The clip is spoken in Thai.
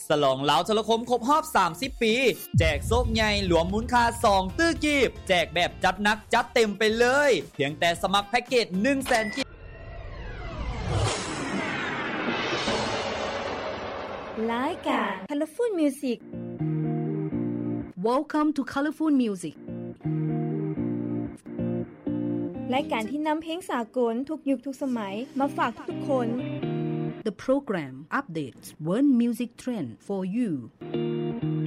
ฉลองเหลาโทรคมครบรอบ30 ปีแจกโซกใหญ่หลวมมูลค่า2ตื้อกีบแจกแบบจัดหนักจัดเต็มไปเลยเพียงแต่สมัครแพ็กเกจ 100,000 กีบรายการ Colorful Music Welcome to Colorful Music รายการที่นำเพลงสากลทุกยุคทุกสมัยมาฝากทุกคน The program updates world music trend for you